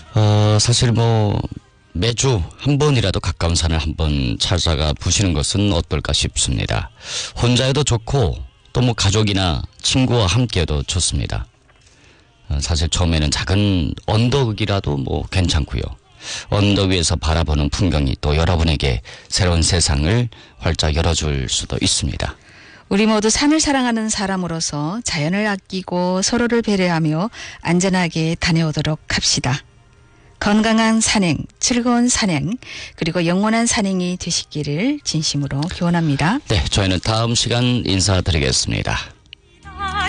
사실 매주 한 번이라도 가까운 산을 한번 찾아가 보시는 것은 어떨까 싶습니다. 혼자여도 좋고 또 가족이나 친구와 함께여도 좋습니다. 사실 처음에는 작은 언덕이라도 괜찮고요. 언덕 위에서 바라보는 풍경이 또 여러분에게 새로운 세상을 활짝 열어줄 수도 있습니다. 우리 모두 산을 사랑하는 사람으로서 자연을 아끼고 서로를 배려하며 안전하게 다녀오도록 합시다. 건강한 산행, 즐거운 산행, 그리고 영원한 산행이 되시기를 진심으로 기원합니다. 네, 저희는 다음 시간 인사드리겠습니다.